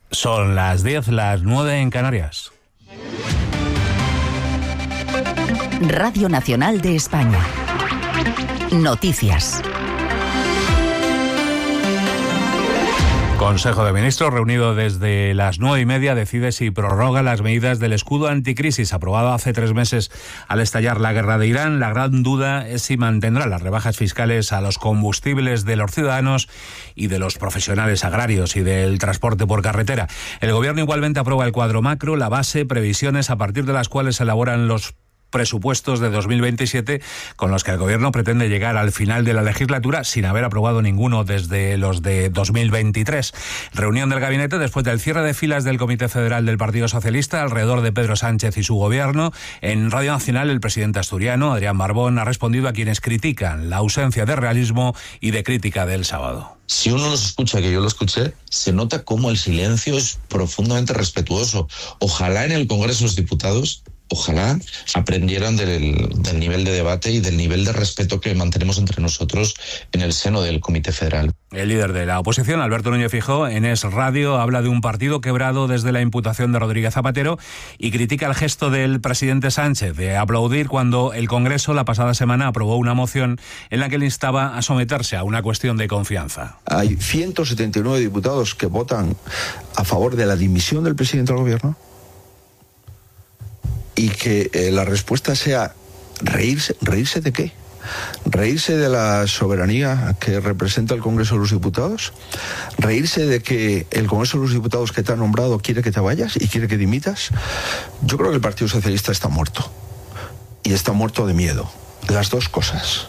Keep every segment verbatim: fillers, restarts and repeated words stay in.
Son las diez, las nueve en Canarias. Radio Nacional de España. Noticias. Consejo de Ministros, reunido desde las nueve y media, decide si prorroga las medidas del escudo anticrisis aprobado hace tres meses al estallar la guerra de Irán. La gran duda es si mantendrá las rebajas fiscales a los combustibles de los ciudadanos y de los profesionales agrarios y del transporte por carretera. El Gobierno igualmente aprueba el cuadro macro, la base, previsiones a partir de las cuales se elaboran los presupuestos de dos mil veintisiete, con los que el Gobierno pretende llegar al final de la legislatura sin haber aprobado ninguno desde los de dos mil veintitrés. Reunión del gabinete después del cierre de filas del Comité Federal del Partido Socialista alrededor de Pedro Sánchez y su Gobierno. En Radio Nacional, el presidente asturiano, Adrián Barbón, ha respondido a quienes critican la ausencia de realismo y de crítica del sábado. Si uno los escucha, que yo lo escuché, se nota cómo el silencio es profundamente respetuoso. Ojalá en el Congreso de los Diputados Ojalá aprendieran del, del nivel de debate y del nivel de respeto que mantenemos entre nosotros en el seno del Comité Federal. El líder de la oposición, Alberto Núñez Feijóo, en Es Radio habla de un partido quebrado desde la imputación de Rodríguez Zapatero y critica el gesto del presidente Sánchez de aplaudir cuando el Congreso la pasada semana aprobó una moción en la que le instaba a someterse a una cuestión de confianza. Hay ciento setenta y nueve diputados que votan a favor de la dimisión del presidente del Gobierno. Y que eh, la respuesta sea reírse, ¿reírse de qué? ¿Reírse de la soberanía que representa el Congreso de los Diputados? ¿Reírse de que el Congreso de los Diputados que te ha nombrado quiere que te vayas y quiere que dimitas? Yo creo que el Partido Socialista está muerto. Y está muerto de miedo. Las dos cosas.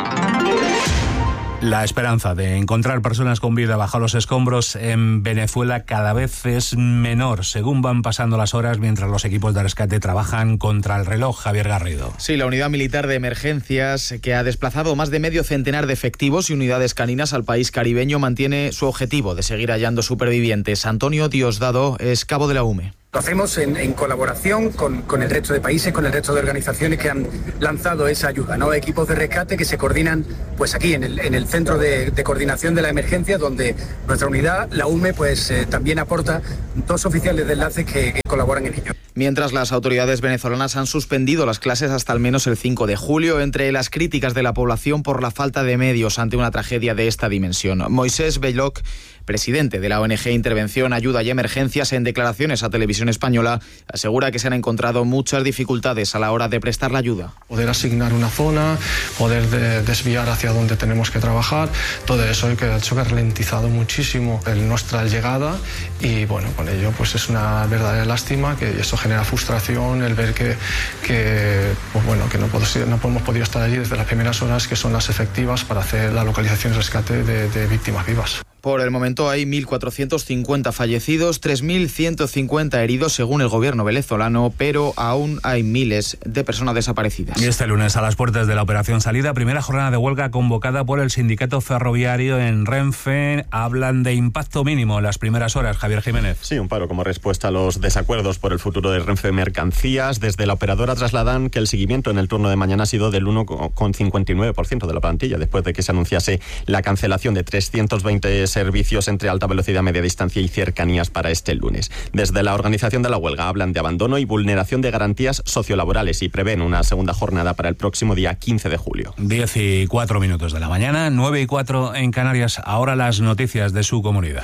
La esperanza de encontrar personas con vida bajo los escombros en Venezuela cada vez es menor, según van pasando las horas mientras los equipos de rescate trabajan contra el reloj. Javier Garrido. Sí, la unidad militar de emergencias, que ha desplazado más de medio centenar de efectivos y unidades caninas al país caribeño, mantiene su objetivo de seguir hallando supervivientes. Antonio Diosdado es cabo de la U M E. Lo hacemos en, en colaboración con, con el resto de países, con el resto de organizaciones que han lanzado esa ayuda, ¿no? Equipos de rescate que se coordinan pues aquí en el, en el Centro de, de Coordinación de la Emergencia, donde nuestra unidad, la U M E, pues eh, también aporta dos oficiales de enlace que, que colaboran en ello. Mientras las autoridades venezolanas han suspendido las clases hasta al menos el cinco de julio, entre las críticas de la población por la falta de medios ante una tragedia de esta dimensión. Moisés Belloc, presidente de la O N G Intervención, Ayuda y Emergencias, en declaraciones a Televisión Española, asegura que se han encontrado muchas dificultades a la hora de prestar la ayuda. Poder asignar una zona, poder de desviar hacia donde tenemos que trabajar, todo eso que ha hecho que ha ralentizado muchísimo nuestra llegada y bueno, con ello pues es una verdadera lástima que eso genera frustración, el ver que, que, pues bueno, que no, puedo, no hemos podido estar allí desde las primeras horas, que son las efectivas para hacer la localización y rescate de, de víctimas vivas. Por el momento hay mil cuatrocientos cincuenta fallecidos, tres mil ciento cincuenta heridos según el gobierno venezolano, pero aún hay miles de personas desaparecidas. Y este lunes, a las puertas de la Operación Salida, primera jornada de huelga convocada por el sindicato ferroviario en Renfe. Hablan de impacto mínimo en las primeras horas. Javier Jiménez. Sí, un paro como respuesta a los desacuerdos por el futuro de Renfe Mercancías. Desde la operadora trasladan que el seguimiento en el turno de mañana ha sido del uno coma cincuenta y nueve por ciento de la plantilla, después de que se anunciase la cancelación de trescientos veinte servicios entre alta velocidad, media distancia y cercanías para este lunes. Desde la organización de la huelga hablan de abandono y vulneración de garantías sociolaborales y prevén una segunda jornada para el próximo día quince de julio. diez y cuatro minutos de la mañana, nueve y cuatro en Canarias. Ahora las noticias de su comunidad.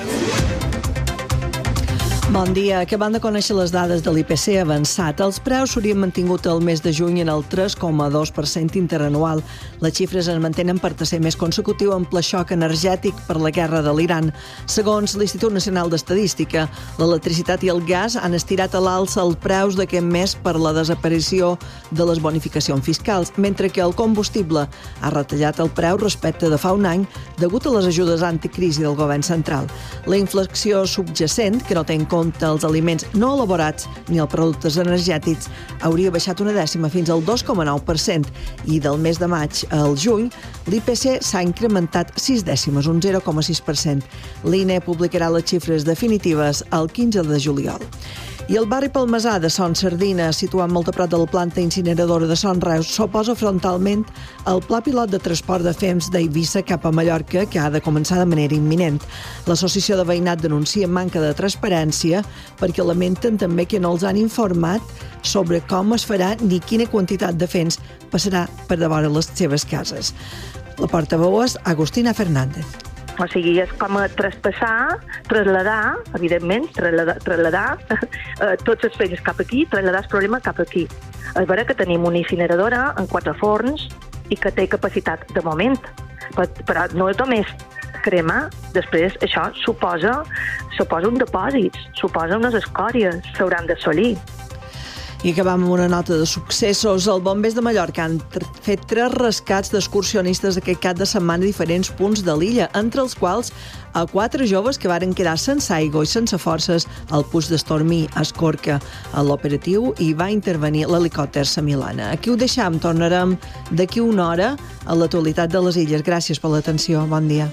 Bon dia. Acabant de conèixer les dades de l'I P C avançat, els preus s'haurien mantingut el mes de juny en el tres coma dos per cent interanual. Les xifres es mantenen per tercer mes consecutiu en ple xoc energètic per la guerra de l'Iran. Segons l'Institut Nacional d'Estadística, l'electricitat i el gas han estirat a l'alça els preus d'aquest mes per la desaparició de les bonificacions fiscals, mentre que el combustible ha retallat el preu respecte de fa un any degut a les ajudes anticrisi del govern central. La inflació subjacent, que no té en compte els aliments no elaborats ni els productes energètics, hauria baixat una dècima fins al dos coma nou per cent i del mes de maig al juny l'I P C s'ha incrementat sis dècimes, un zero coma sis per cent. L'I N E publicarà les xifres definitives el quinze de juliol. I el barri palmesà de Son Sardina, situat molt a prop de la planta incineradora de Son Reus, s'oposa frontalment al pla pilot de transport de fems d'Eivissa cap a Mallorca, que ha de començar de manera imminent. L'associació de veïnat denuncia manca de transparència perquè lamenten també que no els han informat sobre com es farà ni quina quantitat de fems passarà per davant les seves cases. La portaveu és Agustina Fernández. O sigui, és com a traspassar, traslladar, evidentment, traslladar, traslladar eh, tots els fems cap aquí, traslladar el problema cap aquí. És vera que tenim una incineradora en quatre forns i que té capacitat de moment, però, però no és només crema, després això suposa, suposa un depòsit, suposa unes escòries, s'hauran d'assolir. I acabam amb una nota de successos. Els bombers de Mallorca han fet tres rescats d'excursionistes aquest cap de setmana a diferents punts de l'illa, entre els quals a quatre joves que varen quedar sense aigua i sense forces al Puig d'Estormí, a Escorca. A l'operatiu hi va intervenir l'helicòpter Samilana. Aquí ho deixam, tornarem d'aquí una hora a l'actualitat de les illes. Gràcies per l'atenció, bon dia.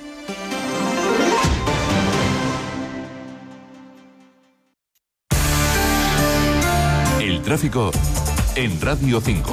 Tráfico en Radio cinco.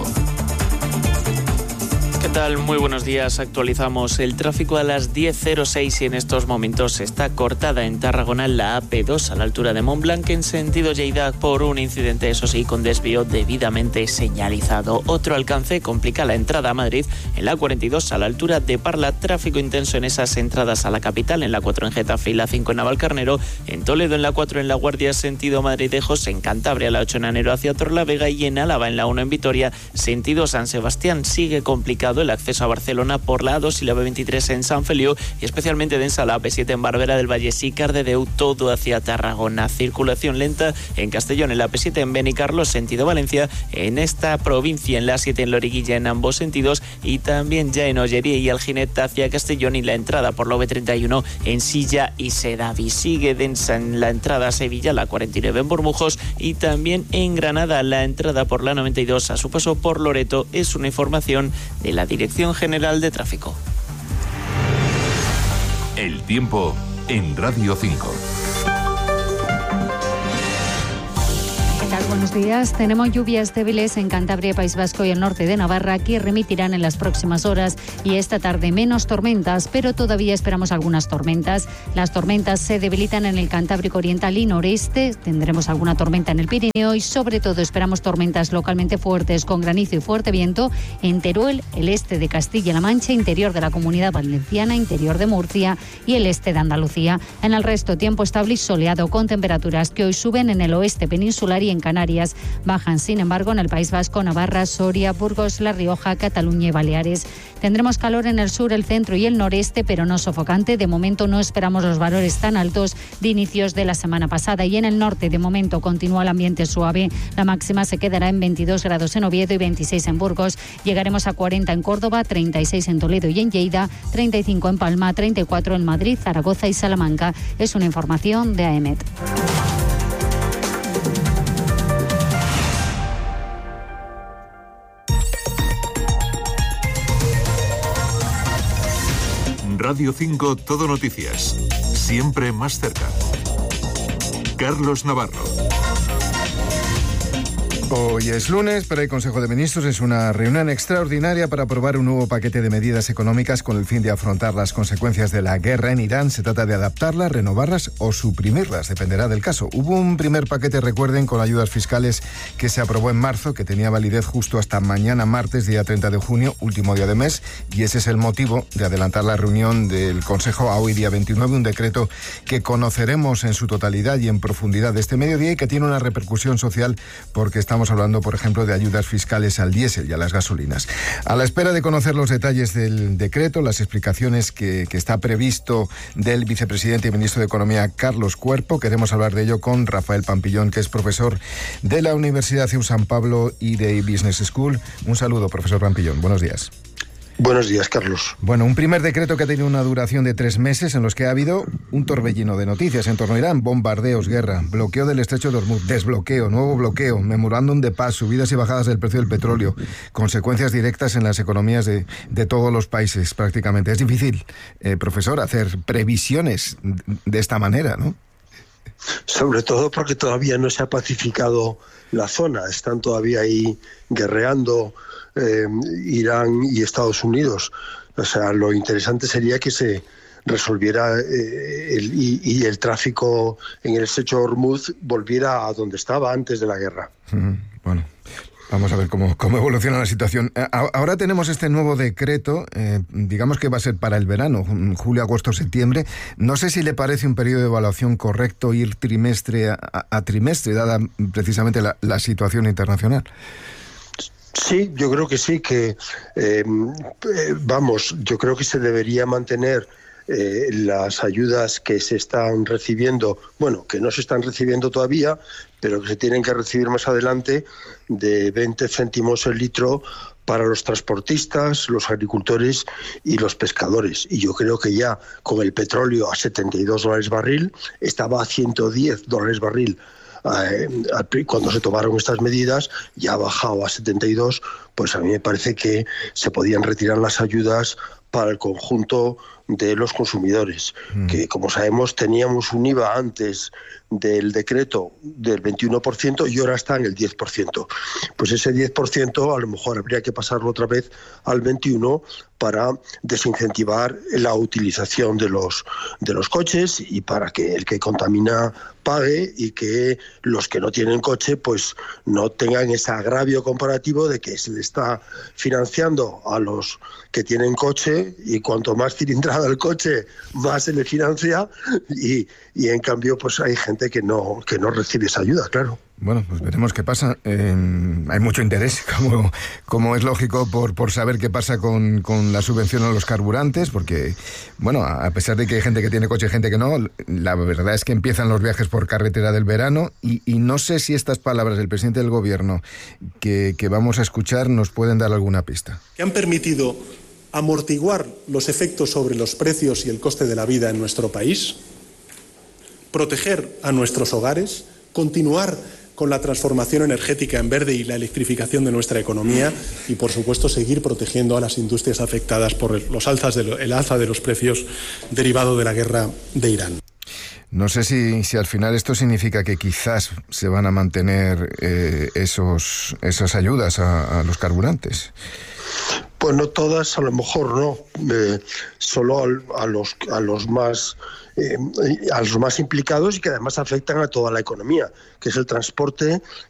¿Qué tal? Muy buenos días. Actualizamos el tráfico a las diez cero seis y en estos momentos está cortada en Tarragona la A P dos a la altura de Montblanc en sentido Lleida por un incidente, eso sí, con desvío debidamente señalizado. Otro alcance complica la entrada a Madrid en la A cuarenta y dos a la altura de Parla. Tráfico intenso en esas entradas a la capital, en la cuatro en Getafe y la cinco en Navalcarnero, en Toledo en la cuatro en La Guardia sentido Madrid-Ejos, en Cantabria la ocho en Anero hacia Torlavega y en Álava en la uno en Vitoria sentido San Sebastián. Sigue complicado el acceso a Barcelona por la A dos y la B veintitrés en San Feliu y especialmente densa la A P siete en Barberà del Vallès y Cardedeu, todo hacia Tarragona. Circulación lenta en Castellón en la A P siete en Benicarlos sentido Valencia, en esta provincia en la A siete en Loriguilla en ambos sentidos y también ya en Ollería y Alginet hacia Castellón y la entrada por la B treinta y uno en Silla y Sedaví. Sigue densa en la entrada a Sevilla la cuarenta y nueve en Bormujos y también en Granada la entrada por la noventa y dos a su paso por Loreto. Es una información de la Dirección General de Tráfico. El tiempo en Radio cinco. ¿Qué tal? Buenos días. Tenemos lluvias débiles en Cantabria, País Vasco y el norte de Navarra que remitirán en las próximas horas y esta tarde menos tormentas, pero todavía esperamos algunas tormentas. Las tormentas se debilitan en el Cantábrico Oriental y Noreste. Tendremos alguna tormenta en el Pirineo y sobre todo esperamos tormentas localmente fuertes con granizo y fuerte viento en Teruel, el este de Castilla-La Mancha, interior de la Comunidad Valenciana, interior de Murcia y el este de Andalucía. En el resto, tiempo estable y soleado con temperaturas que hoy suben en el oeste peninsular y en Canarias. Bajan, sin embargo, en el País Vasco, Navarra, Soria, Burgos, La Rioja, Cataluña y Baleares. Tendremos calor en el sur, el centro y el noreste, pero no sofocante. De momento no esperamos los valores tan altos de inicios de la semana pasada. Y en el norte, de momento, continúa el ambiente suave. La máxima se quedará en veintidós grados en Oviedo y veintiséis en Burgos. Llegaremos a cuarenta en Córdoba, treinta y seis en Toledo y en Lleida, treinta y cinco en Palma, treinta y cuatro en Madrid, Zaragoza y Salamanca. Es una información de AEMET. Radio cinco Todo Noticias. Siempre más cerca. Carlos Navarro. Hoy es lunes, pero el Consejo de Ministros es una reunión extraordinaria para aprobar un nuevo paquete de medidas económicas con el fin de afrontar las consecuencias de la guerra en Irán. Se trata de adaptarlas, renovarlas o suprimirlas, dependerá del caso. Hubo un primer paquete, recuerden, con ayudas fiscales que se aprobó en marzo, que tenía validez justo hasta mañana martes, día treinta de junio, último día de mes, y ese es el motivo de adelantar la reunión del Consejo a hoy, día veintinueve, un decreto que conoceremos en su totalidad y en profundidad este mediodía y que tiene una repercusión social porque está Estamos hablando, por ejemplo, de ayudas fiscales al diésel y a las gasolinas. A la espera de conocer los detalles del decreto, las explicaciones que, que está previsto del vicepresidente y ministro de Economía, Carlos Cuerpo, queremos hablar de ello con Rafael Pampillón, que es profesor de la Universidad C E U San Pablo y de Business School. Un saludo, profesor Pampillón. Buenos días. Buenos días, Carlos. Bueno, un primer decreto que ha tenido una duración de tres meses en los que ha habido un torbellino de noticias en torno a Irán, bombardeos, guerra, bloqueo del estrecho de Hormuz, desbloqueo, nuevo bloqueo, memorándum de paz, subidas y bajadas del precio del petróleo, consecuencias directas en las economías de, de todos los países prácticamente. Es difícil, eh, profesor, hacer previsiones de esta manera, ¿no? Sobre todo porque todavía no se ha pacificado la zona, están todavía ahí guerreando eh, Irán y Estados Unidos. O sea, lo interesante sería que se resolviera eh, el, y, y el tráfico en el estrecho de Hormuz volviera a donde estaba antes de la guerra. Uh-huh. Bueno, vamos a ver cómo, cómo evoluciona la situación. Ahora tenemos este nuevo decreto, eh, digamos que va a ser para el verano, julio, agosto, septiembre. No sé si le parece un periodo de evaluación correcto ir trimestre a, a trimestre, dada precisamente la, la situación internacional. Sí, yo creo que sí, que eh, vamos, yo creo que se debería mantener Eh, las ayudas que se están recibiendo, bueno, que no se están recibiendo todavía, pero que se tienen que recibir más adelante, de veinte céntimos el litro para los transportistas, los agricultores y los pescadores. Y yo creo que ya con el petróleo a setenta y dos dólares barril, estaba a ciento diez dólares barril eh, cuando se tomaron estas medidas, ya ha bajado a setenta y dos, pues a mí me parece que se podían retirar las ayudas para el conjunto de los consumidores, mm. que como sabemos teníamos un I V A antes del decreto del veintiuno por ciento y ahora está en el diez por ciento. Pues ese diez por ciento a lo mejor habría que pasarlo otra vez al veintiuno por ciento para desincentivar la utilización de los, de los coches y para que el que contamina pague y que los que no tienen coche pues no tengan ese agravio comparativo de que se le está financiando a los que tienen coche y cuanto más cilindrada el coche más se le financia y, y en cambio pues hay gente que no, que no recibe esa ayuda, claro. Bueno, pues veremos qué pasa. Eh, hay mucho interés, como, como es lógico, por, por saber qué pasa con, con la subvención a los carburantes, porque, bueno, a pesar de que hay gente que tiene coche y gente que no, la verdad es que empiezan los viajes por carretera del verano y, y no sé si estas palabras del presidente del gobierno que, que vamos a escuchar nos pueden dar alguna pista. Que han permitido amortiguar los efectos sobre los precios y el coste de la vida en nuestro país, proteger a nuestros hogares, continuar con la transformación energética en verde y la electrificación de nuestra economía y, por supuesto, seguir protegiendo a las industrias afectadas por los alzas de lo, el alza de los precios derivado de la guerra de Irán. No sé si, si al final esto significa que quizás se van a mantener eh, esos, esas ayudas a, a los carburantes. Pues no todas, a lo mejor no, eh, solo al, a los a los más eh, a los más implicados y que además afectan a toda la economía, que es el transporte,